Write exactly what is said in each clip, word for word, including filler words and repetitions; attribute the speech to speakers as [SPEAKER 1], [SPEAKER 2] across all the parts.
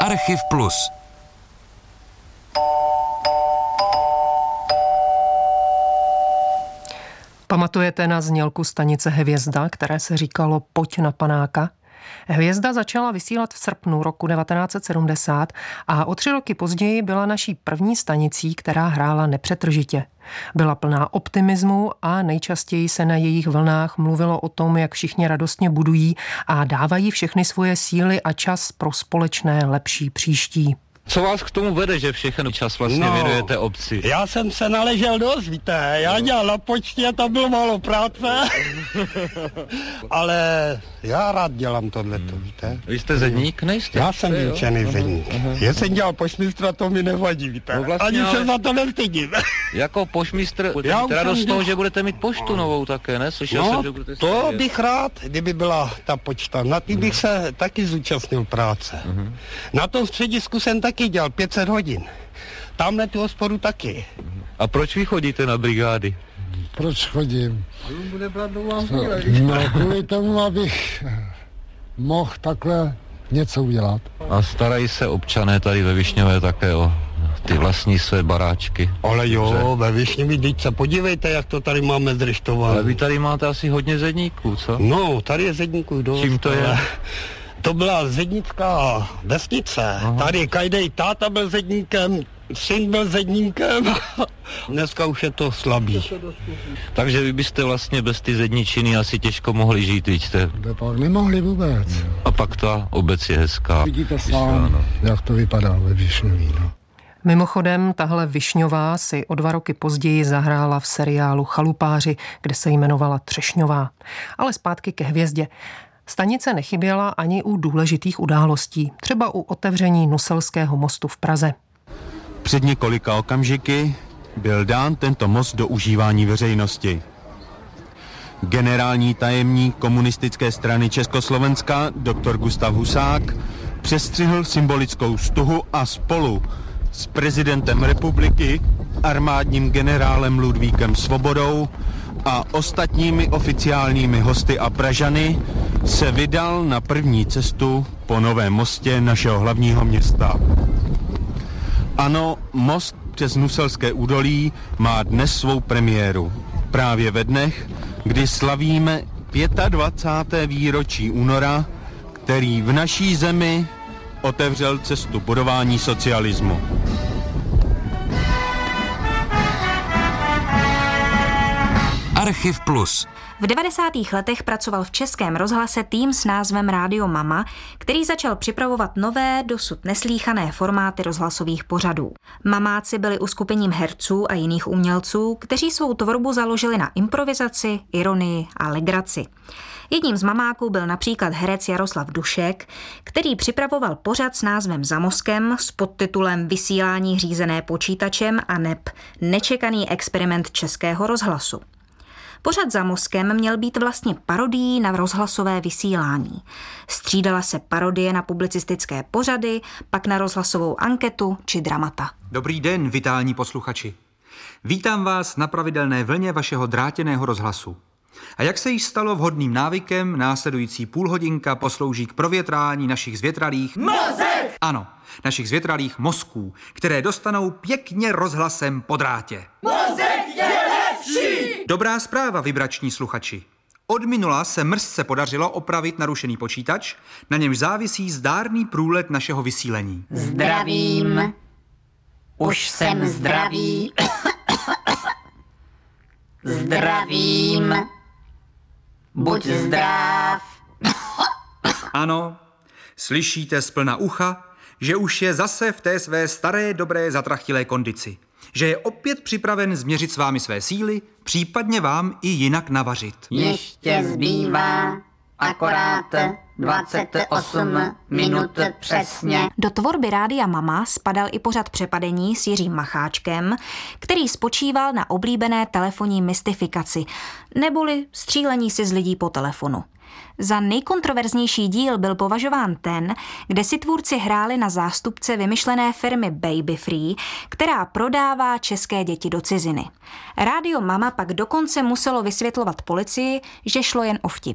[SPEAKER 1] Archiv Plus.
[SPEAKER 2] Pamatujete na znělku stanice Hvězda, které se říkalo Pojď na panáka? Hvězda začala vysílat v srpnu roku devatenáct set sedmdesát a o tři roky později byla naší první stanicí, která hrála nepřetržitě. Byla plná optimismu a nejčastěji se na jejich vlnách mluvilo o tom, jak všichni radostně budují a dávají všechny svoje síly a čas pro společné lepší příští.
[SPEAKER 3] Co vás k tomu vede, že všechno čas vlastně no, věnujete obci?
[SPEAKER 4] Já jsem se naležel dost, víte, já dělal na počtě, tam bylo málo práce, ale já rád dělám tohleto, víte.
[SPEAKER 3] Vy jste zedník, nejste?
[SPEAKER 4] Já jsem vyučený zedník. Já jsem dělal pošmistra, to mi nevadí, víte, no vlastně, ani se za to nestydím.
[SPEAKER 3] Jako pošmistr, budete mít radost z toho, že budete mít poštu novou také, ne? Slyšel
[SPEAKER 4] no,
[SPEAKER 3] jsem, že budete
[SPEAKER 4] to
[SPEAKER 3] stavět.
[SPEAKER 4] Bych rád, kdyby byla ta počta, na ty bych se taky zúčastnil práce. Uh-huh. Na tom středisku jsem taky dělal pět set hodin. Tamhle tu hospodu taky.
[SPEAKER 3] A proč vy chodíte na brigády?
[SPEAKER 5] Proč chodím? No, kvůli tomu, abych mohl takhle něco udělat.
[SPEAKER 3] A starají se občané tady ve Višňové také o ty vlastní své baráčky?
[SPEAKER 4] Ale jo,
[SPEAKER 3] že?
[SPEAKER 4] Ve Višňově, teď se podívejte, jak to tady máme zreštované.
[SPEAKER 3] Ale vy tady máte asi hodně zedníků, co?
[SPEAKER 4] No, tady je zedníků dost.
[SPEAKER 3] Čím to je?
[SPEAKER 4] To byla zednická vesnice. Aha. Tady každý táta byl zedníkem, syn byl zedníkem. Dneska už je to slabý.
[SPEAKER 3] Takže vy byste vlastně bez ty zedničiny asi těžko mohli žít, víte?
[SPEAKER 5] Pak nemohli vůbec.
[SPEAKER 3] A pak ta obec je hezká.
[SPEAKER 5] Vidíte sám, no. Jak to vypadá ve Višňově, no.
[SPEAKER 2] Mimochodem, tahle Višňová si o dva roky později zahrála v seriálu Chalupáři, kde se jmenovala Třešňová. Ale zpátky ke Hvězdě. Stanice nechyběla ani u důležitých událostí, třeba u otevření Nuselského mostu v Praze.
[SPEAKER 6] Před několika okamžiky byl dán tento most do užívání veřejnosti. Generální tajemník komunistické strany Československa doktor Gustav Husák přestřihl symbolickou stuhu a spolu s prezidentem republiky, armádním generálem Ludvíkem Svobodou a ostatními oficiálními hosty a Pražany se vydal na první cestu po novém mostě našeho hlavního města. Ano, most přes Nuselské údolí má dnes svou premiéru. Právě ve dnech, kdy slavíme dvacátého pátého výročí února, který v naší zemi otevřel cestu budování socialismu.
[SPEAKER 1] Archiv Plus.
[SPEAKER 7] V devadesátých letech pracoval v Českém rozhlase tým s názvem Rádio Mama, který začal připravovat nové, dosud neslýchané formáty rozhlasových pořadů. Mamáci byli uskupením herců a jiných umělců, kteří svou tvorbu založili na improvizaci, ironii a legraci. Jedním z mamáků byl například herec Jaroslav Dušek, který připravoval pořad s názvem Za mozkem s podtitulem Vysílání řízené počítačem a neb Nečekaný experiment Českého rozhlasu. Pořad Za mozkem měl být vlastně parodií na rozhlasové vysílání. Střídala se parodie na publicistické pořady, pak na rozhlasovou anketu či dramata.
[SPEAKER 8] Dobrý den, vitální posluchači. Vítám vás na pravidelné vlně vašeho drátěného rozhlasu. A jak se již stalo vhodným návykem, následující půlhodinka poslouží k provětrání našich zvětralých... Mozek! Ano, našich zvětralých mozků, které dostanou pěkně rozhlasem po drátě. Mozek je lepší! Dobrá zpráva, vibrační sluchači. Od minula se mrzce podařilo opravit narušený počítač, na němž závisí zdárný průlet našeho vysílení.
[SPEAKER 9] Zdravím. Už jsem zdravý. Zdravím. Buď zdrav.
[SPEAKER 8] Ano, slyšíte z plna ucha, že už je zase v té své staré, dobré, zatrachtilé kondici. Že je opět připraven změřit s vámi své síly, případně vám i jinak navařit.
[SPEAKER 9] Ještě zbývá akorát dvacet osm minut přesně.
[SPEAKER 7] Do tvorby Rádia Mama spadal i pořad Přepadení s Jiřím Macháčkem, který spočíval na oblíbené telefonní mystifikaci, neboli střílení si z lidí po telefonu. Za nejkontroverznější díl byl považován ten, kde si tvůrci hráli na zástupce vymyšlené firmy Baby Free, která prodává české děti do ciziny. Rádio Mama pak dokonce muselo vysvětlovat policii, že šlo jen o vtip.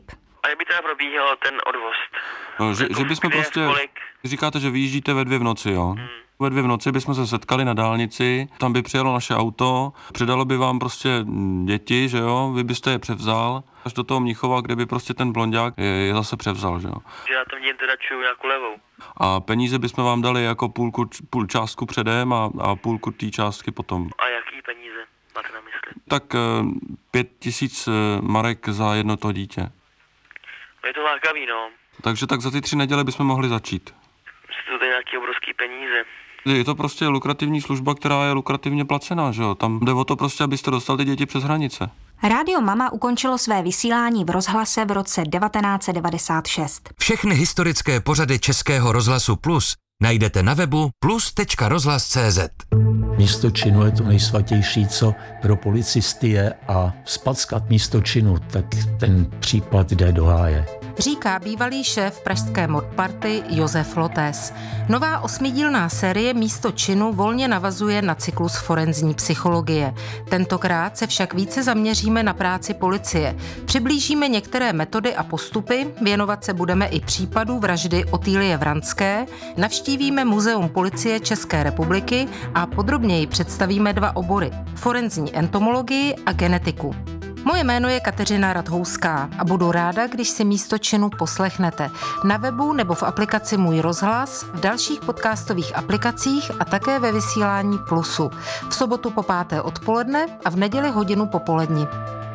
[SPEAKER 10] A jak by teda probíhal ten odvoz?
[SPEAKER 11] No, že, že bychom prostě, říkáte, že vyjíždíte ve dvě v noci, jo? Hmm. Ve dvě v noci bychom se setkali na dálnici, tam by přijelo naše auto, předalo by vám prostě děti, že jo, vy byste je převzal, až do toho Mnichova, kde by prostě ten blonďák je, je zase převzal, že jo.
[SPEAKER 10] Že já tam vidím teda čuju nějakou levou.
[SPEAKER 11] A peníze bychom vám dali jako půlku, půl částku předem a, a půlku té částky potom.
[SPEAKER 10] A jaký peníze máte na mysli?
[SPEAKER 11] Tak pět tisíc marek za jedno to dítě.
[SPEAKER 10] Je to lákavý, no.
[SPEAKER 11] Takže tak za ty tři neděle bychom mohli začít.
[SPEAKER 10] Jsou to nějaký obrovský peníze.
[SPEAKER 11] Je to prostě lukrativní služba, která je lukrativně placená, že jo? Tam jde o to prostě, abyste dostali ty děti přes hranice.
[SPEAKER 7] Rádio Mama ukončilo své vysílání v rozhlase v roce devatenáct set devadesát šest.
[SPEAKER 1] Všechny historické pořady Českého rozhlasu Plus najdete na webu plus tečka rozhlas tečka cé zet.
[SPEAKER 12] Místo činu je to nejsvatější, co pro policisty je, a vzpackat místo činu, tak ten případ jde do háje.
[SPEAKER 2] Říká bývalý šéf pražské modparty Josef Lotes. Nová osmidílná série Místo činu volně navazuje na cyklus forenzní psychologie. Tentokrát se však více zaměříme na práci policie. Přiblížíme některé metody a postupy, věnovat se budeme i případu vraždy Otýlie Vranské, navštívíme Muzeum policie České republiky a podrobněji představíme dva obory – forenzní entomologii a genetiku. Moje jméno je Kateřina Radhouská a budu ráda, když si Místo činu poslechnete na webu nebo v aplikaci Můj rozhlas, v dalších podcastových aplikacích a také ve vysílání Plusu. V sobotu po páté odpoledne a v neděli hodinu popolední.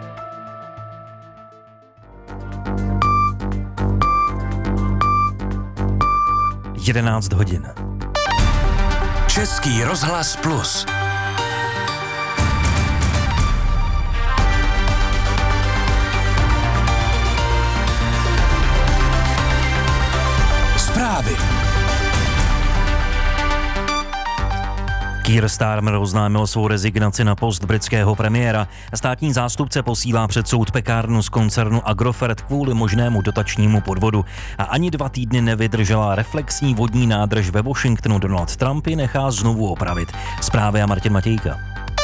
[SPEAKER 13] jedenáct hodin.
[SPEAKER 1] Český rozhlas Plus. Zprávy.
[SPEAKER 13] Keir Starmer oznámil svou rezignaci na post britského premiéra. Státní zástupce posílá před soud pekárnu z koncernu Agrofert kvůli možnému dotačnímu podvodu. A ani dva týdny nevydržela reflexní vodní nádrž ve Washingtonu. Donald Trump ji nechá znovu opravit. Zprávy a Martin Matějka.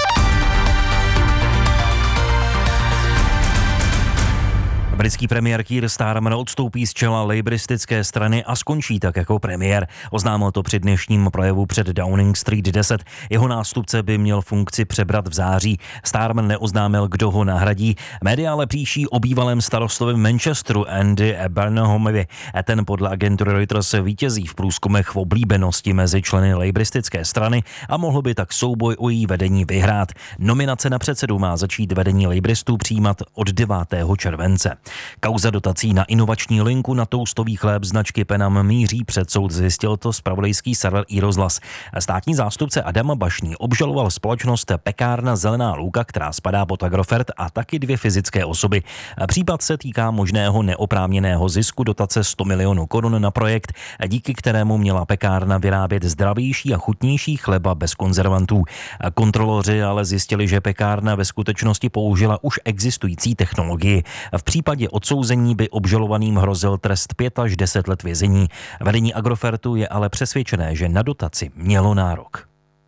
[SPEAKER 13] Britský premiér Keir Starmer odstoupí z čela laboristické strany a skončí tak jako premiér. Oznámil to při dnešním projevu před Downing Street deset. Jeho nástupce by měl funkci přebrat v září. Starmer neoznámil, kdo ho nahradí. Média ale píší o bývalém starostovi Manchesteru Andy Burnhamovi. Ten podle agentury Reuters vítězí v průzkumech v oblíbenosti mezi členy laboristické strany a mohl by tak souboj o její vedení vyhrát. Nominace na předsedu má začít vedení laboristů přijímat od devátého července. Kauza dotací na inovační linku na toustový chléb značky Penam míří před soud, zjistil to zpravodajský server iRozhlas. Státní zástupce Adam Bašný obžaloval společnost Pekárna Zelená louka, která spadá pod Agrofert, a taky dvě fyzické osoby. Případ se týká možného neoprávněného zisku dotace sto milionů korun na projekt, díky kterému měla pekárna vyrábět zdravější a chutnější chleba bez konzervantů. Kontroloři ale zjistili, že pekárna ve skutečnosti použila už existující technologii. V případě odsouzení by obžalovaným hrozil trest pět až deset let vězení. Vedení Agrofertu je ale přesvědčené, že na dotaci mělo nárok.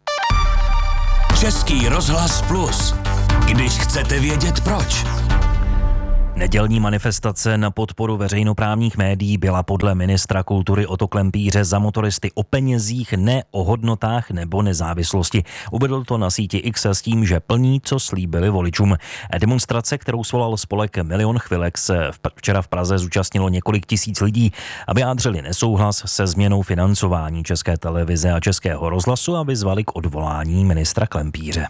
[SPEAKER 1] Český rozhlas Plus. Když chcete vědět proč.
[SPEAKER 13] Nedělní manifestace na podporu veřejnoprávních médií byla podle ministra kultury Otto Klempíře za motoristy o penězích, ne o hodnotách nebo nezávislosti. Uvedl to na síti X s tím, že plní, co slíbili voličům. Demonstrace, kterou svolal spolek Milion chvilek, se včera v Praze zúčastnilo několik tisíc lidí a vyjádřili nesouhlas se změnou financování České televize a Českého rozhlasu a vyzvali k odvolání ministra Klempíře.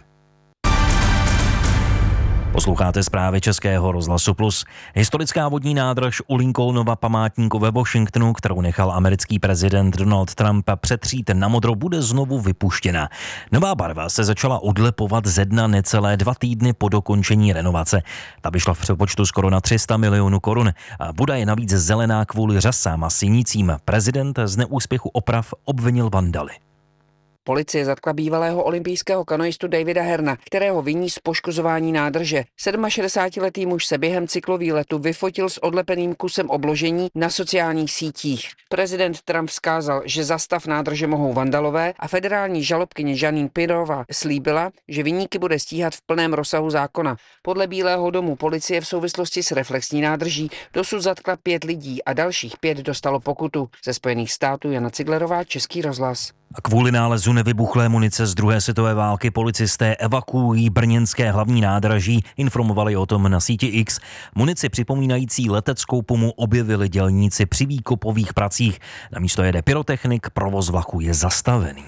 [SPEAKER 13] Posloucháte zprávy Českého rozhlasu Plus. Historická vodní nádrž u Lincolnova památníku ve Washingtonu, kterou nechal americký prezident Donald Trump přetřít na modro, bude znovu vypuštěna. Nová barva se začala odlepovat ze dna necelé dva týdny po dokončení renovace. Ta by šla v přepočtu skoro na tři sta milionů korun. Voda je navíc zelená kvůli řasám a sinicím. Prezident z neúspěchu oprav obvinil vandaly.
[SPEAKER 14] Policie zatkla bývalého olympijského kanoistu Davida Herna, kterého viní z poškozování nádrže. šedesátisedmiletý muž se během cyklovýletu vyfotil s odlepeným kusem obložení na sociálních sítích. Prezident Trump vzkázal, že za stav nádrže mohou vandalové a federální žalobkyně Jeanine Pirrová slíbila, že viníky bude stíhat v plném rozsahu zákona. Podle Bílého domu policie v souvislosti s reflexní nádrží dosud zatkla pět lidí a dalších pět dostalo pokutu. Ze Spojených států Jana Ciglerová, Český rozhlas.
[SPEAKER 13] A kvůli nálezu nevybuchlé munice z druhé světové války policisté evakuují brněnské hlavní nádraží, informovali o tom na síti X. Munici připomínající leteckou pumu objevili dělníci při výkopových pracích. Na místo jede pyrotechnik, provoz vlaku je zastavený.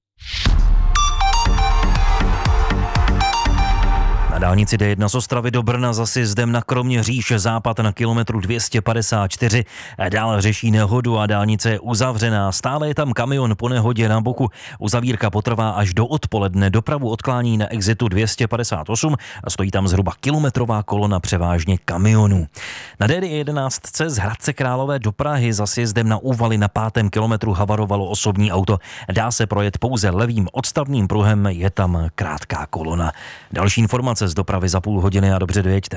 [SPEAKER 13] Na dálnici D jedna z Ostravy do Brna za Sjezdem na Kroměříž západ na kilometru dvě stě padesát čtyři. Dál řeší nehodu a dálnice je uzavřená. Stále je tam kamion po nehodě na boku. Uzavírka potrvá až do odpoledne. Dopravu odklání na exitu dvě stě padesát osm a stojí tam zhruba kilometrová kolona převážně kamionů. Na D jedenáct z Hradce Králové do Prahy za Sjezdem na Úvaly na pátém kilometru havarovalo osobní auto. Dá se projet pouze levým odstavným pruhem, je tam krátká kolona. Další informace z dopravy za půl hodiny a dobře dojeďte.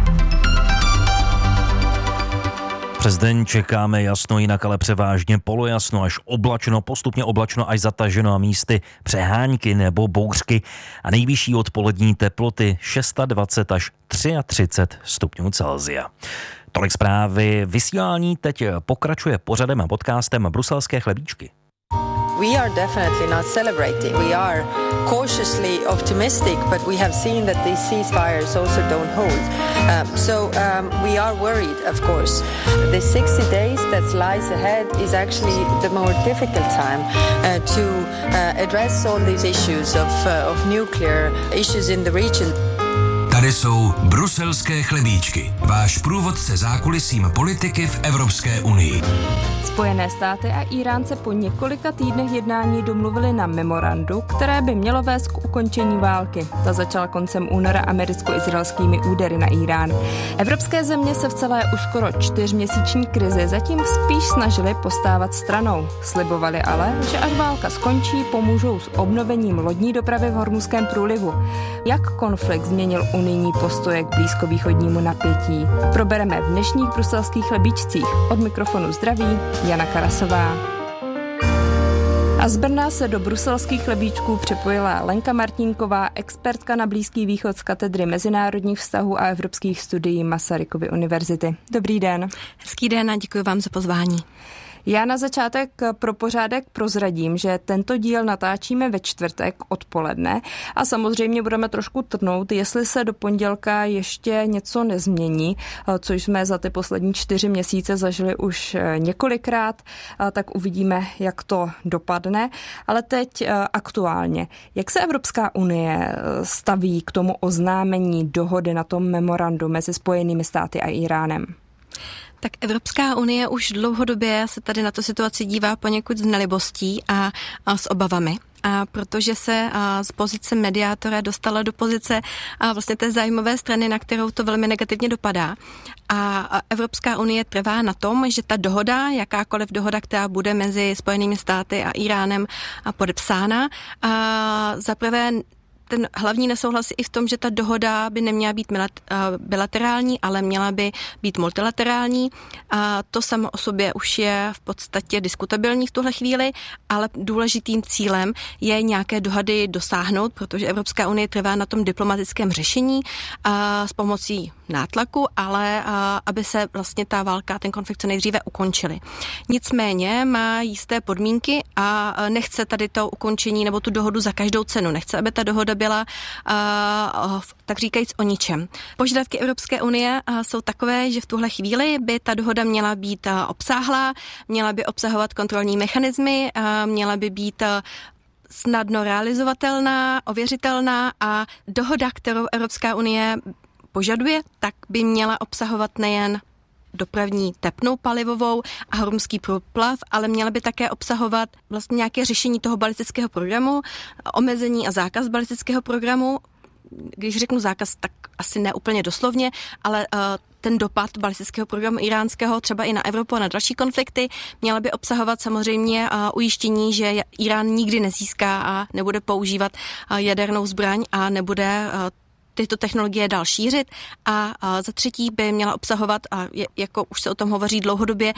[SPEAKER 13] Přes den čekáme jasno, jinak ale převážně polojasno až oblačno, postupně oblačno až zataženo a místy přehánky nebo bouřky a nejvyšší odpolední teploty dvacet šest až třicet tři stupňů Celsia. Tolik zprávy. Vysílání teď pokračuje pořadem a podcastem Bruselské chlebíčky.
[SPEAKER 15] We are definitely not celebrating. We are cautiously optimistic, but we have seen that these ceasefires also don't hold. Um, so um, we are worried, of course. The sixty days that lies ahead is actually the more difficult time uh, to uh, address all these issues of, uh, of nuclear issues in the region.
[SPEAKER 1] Tady jsou bruselské chlebíčky, váš průvodce zákulisím politiky v Evropské unii.
[SPEAKER 16] Spojené státy a Irán se po několika týdnech jednání domluvili na memorandu, které by mělo vést k ukončení války. Ta začala koncem února americko-izraelskými údery na Irán. Evropské země se v celé už skoro čtyřměsíční krizi zatím spíš snažily postávat stranou. Slibovali ale, že až válka skončí, pomůžou s obnovením lodní dopravy v Hormuzském průlivu. Jak konflikt změnil unijní postoje k blízkovýchodnímu napětí? Probereme v dnešních bruselských chlebíčcích. Od mikrofonu zdraví Jana Karasová. A z Brna se do bruselských chlebíčků připojila Lenka Martínková, expertka na Blízký východ z katedry mezinárodních vztahů a evropských studií Masarykovy univerzity. Dobrý den.
[SPEAKER 17] Hezký den a děkuji vám za pozvání.
[SPEAKER 16] Já na začátek pro pořádek prozradím, že tento díl natáčíme ve čtvrtek odpoledne a samozřejmě budeme trošku trnout, jestli se do pondělka ještě něco nezmění, což jsme za ty poslední čtyři měsíce zažili už několikrát, tak uvidíme, jak to dopadne. Ale teď aktuálně, jak se Evropská unie staví k tomu oznámení dohody na tom memorandu mezi Spojenými státy a Iránem?
[SPEAKER 17] Tak Evropská unie už dlouhodobě se tady na tu situaci dívá poněkud s nelibostí a, a s obavami. A protože se a, z pozice mediátora dostala do pozice a vlastně té zájmové strany, na kterou to velmi negativně dopadá. A, a Evropská unie trvá na tom, že ta dohoda, jakákoliv dohoda, která bude mezi Spojenými státy a Iránem a podepsána, a zaprvé ten hlavní nesouhlas je i v tom, že ta dohoda by neměla být bilaterální, ale měla by být multilaterální. A to samo o sobě už je v podstatě diskutabilní v tuhle chvíli, ale důležitým cílem je nějaké dohody dosáhnout, protože Evropská unie trvá na tom diplomatickém řešení a s pomocí nátlaku, ale a, aby se vlastně ta válka, ten konflikt co nejdříve ukončily. Nicméně má jisté podmínky a nechce tady to ukončení nebo tu dohodu za každou cenu. Nechce, aby ta dohoda byla a, tak říkajíc o ničem. Požadavky Evropské unie a, jsou takové, že v tuhle chvíli by ta dohoda měla být a, obsáhlá, měla by obsahovat kontrolní mechanismy, a, měla by být a, snadno realizovatelná, ověřitelná a dohoda, kterou Evropská unie požaduje, tak by měla obsahovat nejen dopravní tepnou palivovou a hormuzský průplav, ale měla by také obsahovat vlastně nějaké řešení toho balistického programu, omezení a zákaz balistického programu. Když řeknu zákaz, tak asi ne úplně doslovně, ale uh, ten dopad balistického programu iránského třeba i na Evropu a na další konflikty. Měla by obsahovat samozřejmě ujištění, že Irán nikdy nezíská a nebude používat jadernou zbraň a nebude tyto technologie dál šířit. A za třetí by měla obsahovat, a jako už se o tom hovoří dlouhodobě,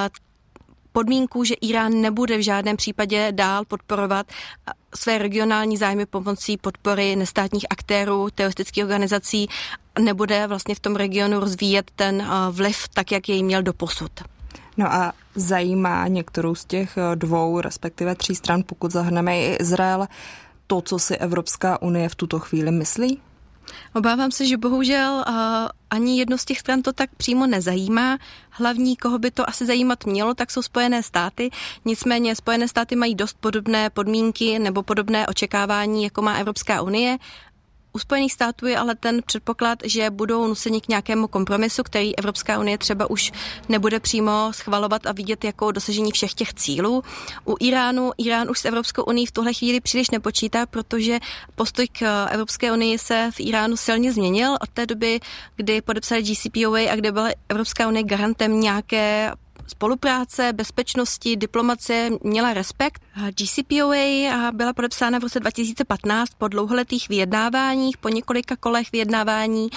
[SPEAKER 17] podmínku, že Irán nebude v žádném případě dál podporovat své regionální zájmy pomocí podpory nestátních aktérů, teroristických organizací, nebude vlastně v tom regionu rozvíjet ten vliv tak, jak jej měl doposud.
[SPEAKER 16] No a zajímá některou z těch dvou, respektive tří stran, pokud zahrneme i Izrael, to, co si Evropská unie v tuto chvíli myslí?
[SPEAKER 17] Obávám se, že bohužel uh, ani jedno z těch stran to tak přímo nezajímá. Hlavní, koho by to asi zajímat mělo, tak jsou Spojené státy. Nicméně Spojené státy mají dost podobné podmínky nebo podobné očekávání, jako má Evropská unie. U Spojených států je ale ten předpoklad, že budou nuceni k nějakému kompromisu, který Evropská unie třeba už nebude přímo schvalovat a vidět jako dosažení všech těch cílů. U Iránu, Irán už s Evropskou unii v tuhle chvíli příliš nepočítá, protože postoj k Evropské unii se v Iránu silně změnil od té doby, kdy podepsali G C P O A a kde byla Evropská unie garantem nějaké spolupráce, bezpečnosti, diplomacie měla respekt. G C P O A byla podepsána v roce dva tisíce patnáct po dlouholetých vyjednáváních, po několika kolech vyjednávání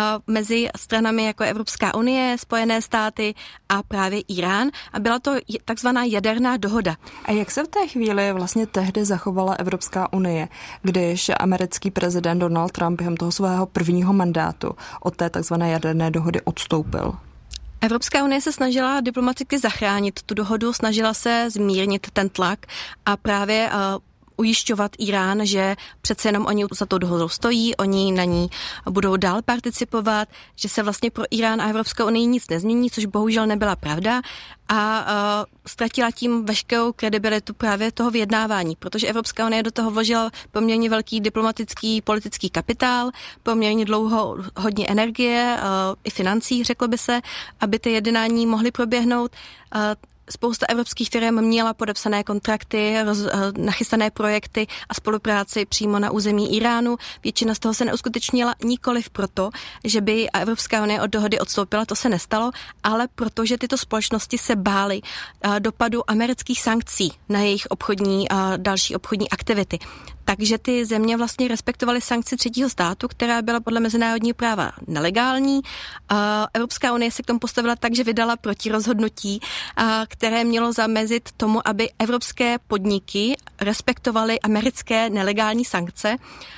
[SPEAKER 17] mezi stranami jako Evropská unie, Spojené státy a právě Irán. A byla to takzvaná jaderná dohoda.
[SPEAKER 16] A jak se v té chvíli vlastně tehdy zachovala Evropská unie, když americký prezident Donald Trump během toho svého prvního mandátu od té takzvané jaderné dohody odstoupil?
[SPEAKER 17] Evropská unie se snažila diplomaticky zachránit tu dohodu, snažila se zmírnit ten tlak a právě uh, ujišťovat Irán, že přece jenom oni za to dohodou stojí, oni na ní budou dál participovat, že se vlastně pro Irán a Evropskou unii nic nezmění, což bohužel nebyla pravda a uh, ztratila tím veškerou kredibilitu právě toho vyjednávání, protože Evropská unie do toho vložila poměrně velký diplomatický, politický kapitál, poměrně dlouho hodně energie uh, i financí, řeklo by se, aby ty jednání mohly proběhnout. Uh, Spousta evropských firm měla podepsané kontrakty, roz, nachystané projekty a spolupráci přímo na území Iránu. Většina z toho se neuskutečnila nikoliv proto, že by Evropská unie od dohody odstoupila, to se nestalo, ale protože tyto společnosti se bály dopadu amerických sankcí na jejich obchodní a další obchodní aktivity. Takže ty země vlastně respektovaly sankci třetího státu, která byla podle mezinárodního práva nelegální. Evropská unie se k tomu postavila tak, že vydala protirozhodnutí, které mělo zamezit tomu, aby evropské podniky respektovaly americké nelegální sankce,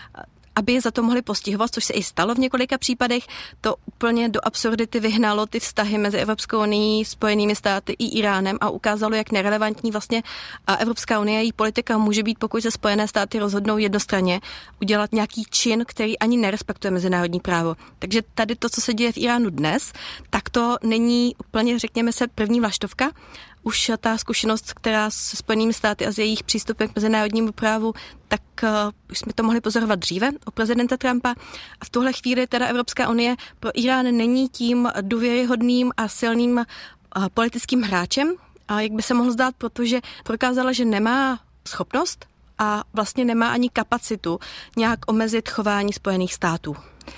[SPEAKER 17] aby je za to mohli postihovat, což se i stalo v několika případech. To úplně do absurdity vyhnalo ty vztahy mezi Evropskou unií, Spojenými státy i Iránem a ukázalo, jak nerelevantní vlastně Evropská unie a její politika může být, pokud se Spojené státy rozhodnou jednostranně udělat nějaký čin, který ani nerespektuje mezinárodní právo. Takže tady to, co se děje v Iránu dnes, tak to není úplně, řekněme se, první vlaštovka. Už ta zkušenost, která se Spojenými státy a s jejich přístupem k mezinárodnímu právu, tak uh, už jsme to mohli pozorovat dříve u prezidenta Trumpa. A v tuhle chvíli teda Evropská unie pro Irán není tím důvěryhodným a silným uh, politickým hráčem, a jak by se mohlo zdát, protože prokázala, že nemá schopnost a vlastně nemá ani kapacitu nějak omezit chování Spojených států.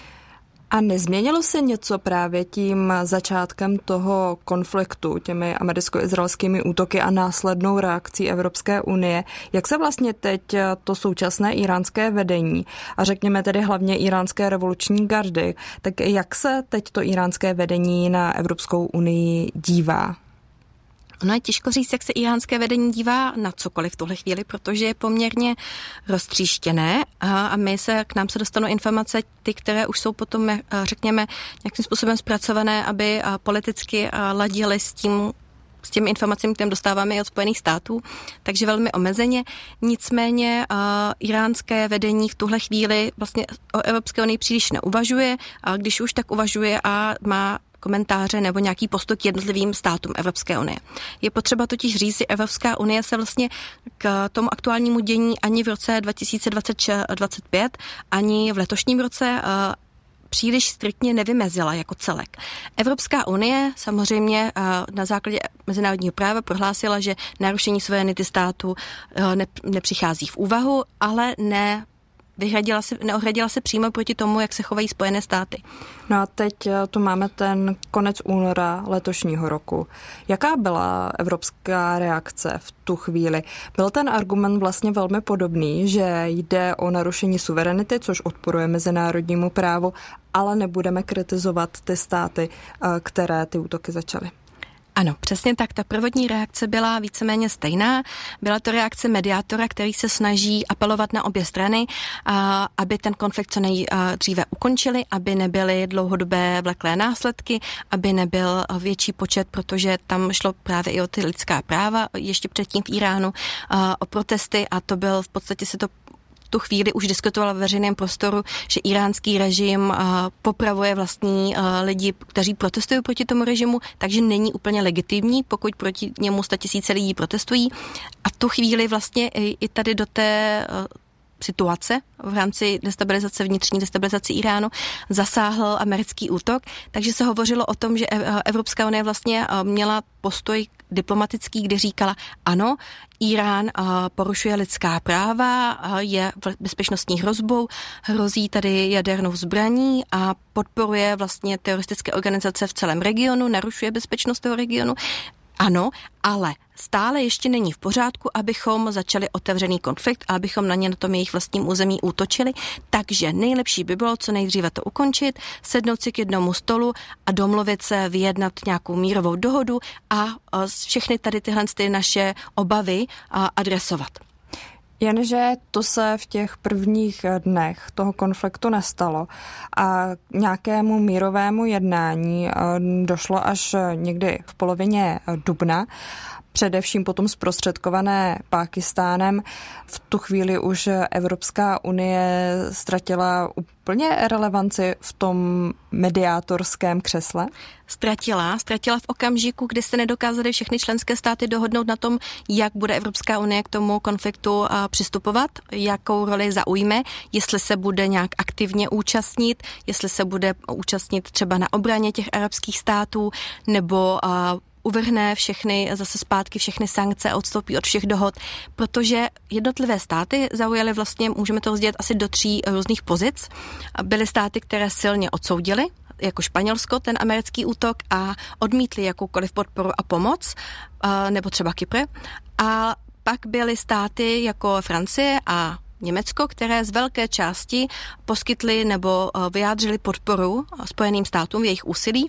[SPEAKER 16] A nezměnilo se něco právě tím začátkem toho konfliktu, těmi americko-izraelskými útoky a následnou reakcí Evropské unie? Jak se vlastně teď to současné iránské vedení a řekněme tedy hlavně iránské revoluční gardy, tak jak se teď to iránské vedení na Evropskou unii dívá?
[SPEAKER 17] Ono je těžko říct, jak se iránské vedení dívá na cokoliv v tuhle chvíli, protože je poměrně roztříštěné a, a my se, k nám se dostanou informace, ty, které už jsou potom, řekněme, nějakým způsobem zpracované, aby politicky ladily s tím, s těmi informacemi, které dostáváme i od Spojených států, takže velmi omezeně. Nicméně uh, iránské vedení v tuhle chvíli vlastně o Evropské unii příliš neuvažuje, a když už tak uvažuje a má komentáře nebo nějaký postoj k jednotlivým státům Evropské unie. Je potřeba totiž říct, že Evropská unie se vlastně k tomu aktuálnímu dění ani v roce dva tisíce dvacet pět, ani v letošním roce uh, příliš striktně nevymezila jako celek. Evropská unie samozřejmě na základě mezinárodního práva prohlásila, že narušení suverenity státu nepřichází v úvahu, ale ne vyhradila se, neohradila se přímo proti tomu, jak se chovají Spojené státy.
[SPEAKER 16] No a teď tu máme ten konec února letošního roku. Jaká byla evropská reakce v tu chvíli? Byl ten argument vlastně velmi podobný, že jde o narušení suverenity, což odporuje mezinárodnímu právu, ale nebudeme kritizovat ty státy, které ty útoky začaly.
[SPEAKER 17] Ano, přesně tak. Ta prvotní reakce byla víceméně stejná. Byla to reakce mediátora, který se snaží apelovat na obě strany, aby ten konflikt co nejdříve ukončili, aby nebyly dlouhodobé vleklé následky, aby nebyl větší počet, protože tam šlo právě i o ty lidská práva, ještě předtím v Iránu, o protesty a to byl v podstatě se to tu chvíli už diskutoval ve veřejném prostoru, že iránský režim popravuje vlastní lidi, kteří protestují proti tomu režimu, takže není úplně legitimní, pokud proti němu statisíce lidí protestují. A v tu chvíli vlastně i tady do té situace v rámci destabilizace, vnitřní destabilizace Iránu zasáhl americký útok, takže se hovořilo o tom, že Evropská unie vlastně měla postoj diplomatický, kdy říkala, ano, Irán porušuje lidská práva, je bezpečnostní hrozbou, hrozí tady jadernou zbraní a podporuje vlastně teroristické organizace v celém regionu, narušuje bezpečnost toho regionu. Ano, ale stále ještě není v pořádku, abychom začali otevřený konflikt a abychom na ně na tom jejich vlastním území útočili. Takže nejlepší by bylo co nejdříve to ukončit, sednout si k jednomu stolu a domluvit se, vyjednat nějakou mírovou dohodu a všechny tady tyhle ty naše obavy adresovat.
[SPEAKER 16] Jenže to se v těch prvních dnech toho konfliktu nestalo a nějakému mírovému jednání došlo až někdy v polovině dubna, především potom zprostředkované Pákistánem. V tu chvíli už Evropská unie ztratila úplně relevanci v tom mediátorském křesle?
[SPEAKER 17] Ztratila. Ztratila v okamžiku, kdy se nedokázaly všechny členské státy dohodnout na tom, jak bude Evropská unie k tomu konfliktu přistupovat, jakou roli zaujme, jestli se bude nějak aktivně účastnit, jestli se bude účastnit třeba na obraně těch arabských států, nebo uvrhne všechny zase zpátky všechny sankce a odstoupí od všech dohod, protože jednotlivé státy zaujaly vlastně, můžeme to rozdělit asi do tří různých pozic. Byly státy, které silně odsoudily, jako Španělsko, ten americký útok a odmítli jakoukoliv podporu a pomoc, nebo třeba Kypr. A pak byly státy jako Francie a Německo, které z velké části poskytly nebo vyjádřili podporu Spojeným státům v jejich úsilí.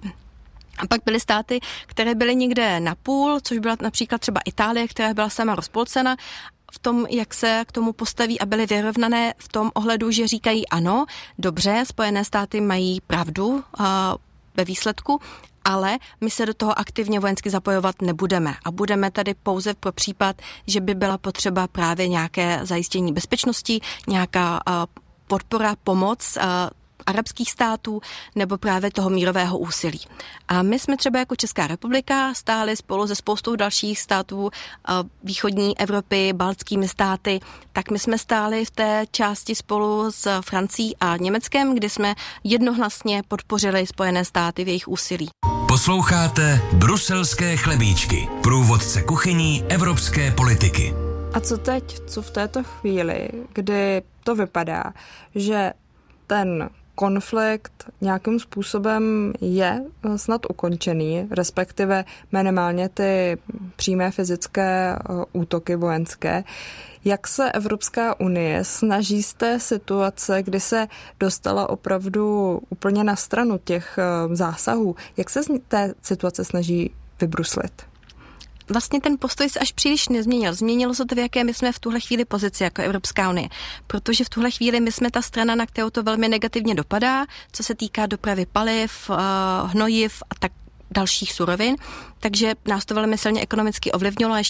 [SPEAKER 17] A pak byly státy, které byly někde napůl, což byla například třeba Itálie, která byla sama rozpolcena v tom, jak se k tomu postaví a byly vyrovnané v tom ohledu, že říkají ano, dobře, Spojené státy mají pravdu a ve výsledku, ale my se do toho aktivně vojensky zapojovat nebudeme a budeme tady pouze pro případ, že by byla potřeba právě nějaké zajištění bezpečnosti, nějaká podpora, pomoc arabských států nebo právě toho mírového úsilí. A my jsme třeba jako Česká republika stáli spolu se spoustou dalších států východní Evropy, baltskými státy, tak my jsme stáli v té části spolu s Francií a Německem, kdy jsme jednohlasně podpořili Spojené státy v jejich úsilí.
[SPEAKER 1] Posloucháte Bruselské chlebíčky, průvodce kuchyní evropské politiky.
[SPEAKER 16] A co teď, co v této chvíli, kdy to vypadá, že ten konflikt nějakým způsobem je snad ukončený, respektive minimálně ty přímé fyzické útoky vojenské. Jak se Evropská unie snaží z té situace, kdy se dostala opravdu úplně na stranu těch zásahů, jak se z té situace snaží vybruslit?
[SPEAKER 17] Vlastně ten postoj se až příliš nezměnil. Změnilo se to, v jaké my jsme v tuhle chvíli pozici jako Evropská unie. Protože v tuhle chvíli my jsme ta strana, na kterou to velmi negativně dopadá, co se týká dopravy paliv, hnojiv a tak dalších surovin. Takže nás to velmi silně ekonomicky ovlivnilo a ještě